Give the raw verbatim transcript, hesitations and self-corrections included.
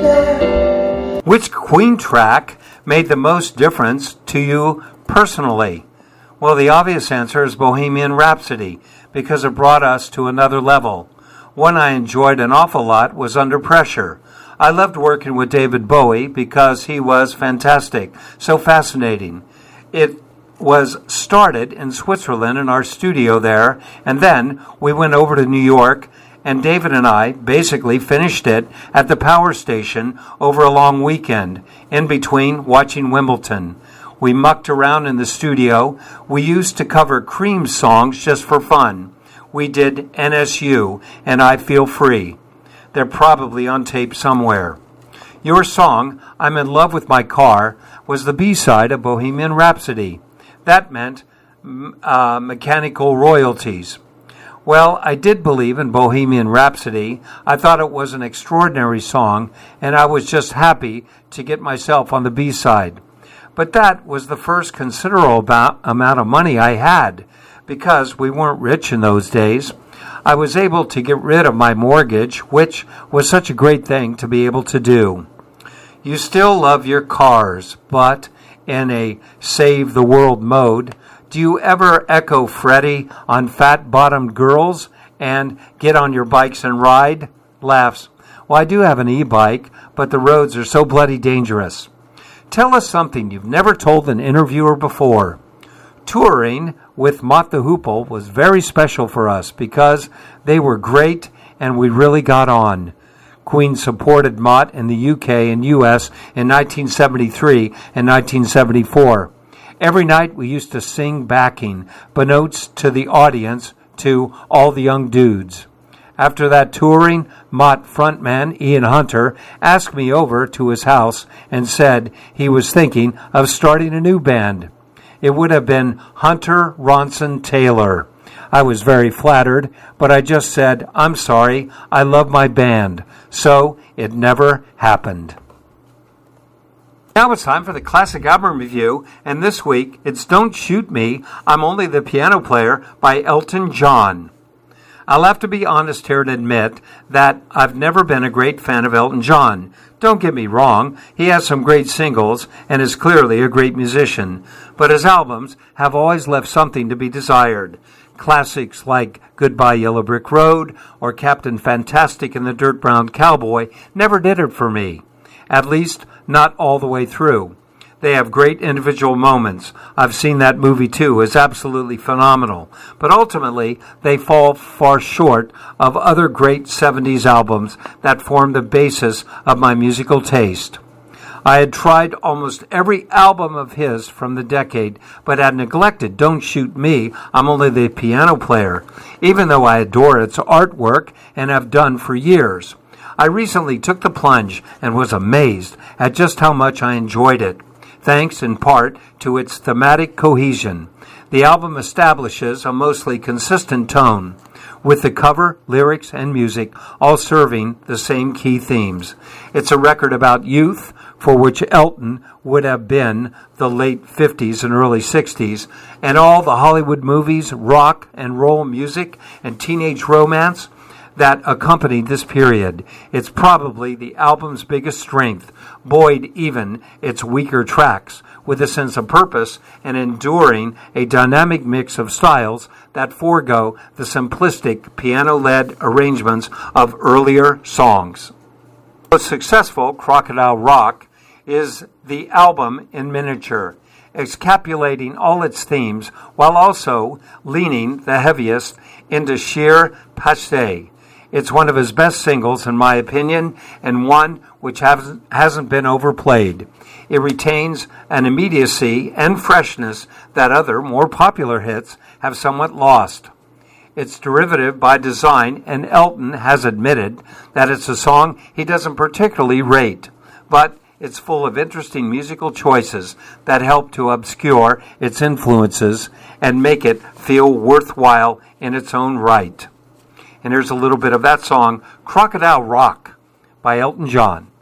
Which Queen track made the most difference to you personally? Well, the obvious answer is Bohemian Rhapsody, because it brought us to another level. One I enjoyed an awful lot was Under Pressure. I loved working with David Bowie because he was fantastic, so fascinating. It was started in Switzerland in our studio there, and then we went over to New York, and David and I basically finished it at the power station over a long weekend, in between watching Wimbledon. We mucked around in the studio. We used to cover Cream songs just for fun. We did N S U and I Feel Free. They're probably on tape somewhere. Your song, I'm in Love with My Car, was the B-side of Bohemian Rhapsody. That meant uh, mechanical royalties. Well, I did believe in Bohemian Rhapsody. I thought it was an extraordinary song, and I was just happy to get myself on the B-side. But that was the first considerable amount of money I had, because we weren't rich in those days. I was able to get rid of my mortgage, which was such a great thing to be able to do. You still love your cars, but in a save the world mode, do you ever echo Freddie on Fat-Bottomed Girls and get on your bikes and ride? Laughs. Well, I do have an e-bike, but the roads are so bloody dangerous. Tell us something you've never told an interviewer before. Touring with Mott the Hoople was very special for us because they were great and we really got on. Queen supported Mott in the U K and U S in nineteen seventy-three and nineteen seventy-four. Every night we used to sing backing, beknownst to the audience, to All the Young Dudes. After that touring, Mott frontman Ian Hunter asked me over to his house and said he was thinking of starting a new band. It would have been Hunter Ronson Taylor. I was very flattered, but I just said, I'm sorry, I love my band. So it never happened. Now it's time for the Classic Album Review, and this week it's Don't Shoot Me, I'm Only the Piano Player by Elton John. I'll have to be honest here and admit that I've never been a great fan of Elton John. Don't get me wrong, he has some great singles and is clearly a great musician, but his albums have always left something to be desired. Classics like Goodbye Yellow Brick Road or Captain Fantastic and the Dirt Brown Cowboy never did it for me, at least not all the way through. They have great individual moments. I've seen that movie too. It's absolutely phenomenal. But ultimately, they fall far short of other great seventies albums that form the basis of my musical taste. I had tried almost every album of his from the decade, but had neglected Don't Shoot Me, I'm Only the Piano Player, even though I adore its artwork and have done for years. I recently took the plunge and was amazed at just how much I enjoyed it, thanks in part to its thematic cohesion. The album establishes a mostly consistent tone, with the cover, lyrics, and music all serving the same key themes. It's a record about youth, for which Elton would have been the late fifties and early sixties, and all the Hollywood movies, rock and roll music, and teenage romance that accompanied this period. It's probably the album's biggest strength, buoyed even its weaker tracks, with a sense of purpose and enduring a dynamic mix of styles that forego the simplistic piano-led arrangements of earlier songs. The most successful, Crocodile Rock, is the album in miniature, encapsulating all its themes while also leaning the heaviest into sheer pathos. It's one of his best singles, in my opinion, and one which hasn't, hasn't been overplayed. It retains an immediacy and freshness that other, more popular hits have somewhat lost. It's derivative by design, and Elton has admitted that it's a song he doesn't particularly rate, but it's full of interesting musical choices that help to obscure its influences and make it feel worthwhile in its own right. And here's a little bit of that song, Crocodile Rock, by Elton John.